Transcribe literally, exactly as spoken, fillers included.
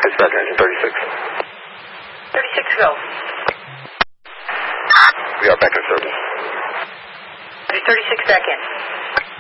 Dispatch engine thirty-six. thirty-six, go. We are back in service. thirty-six back in.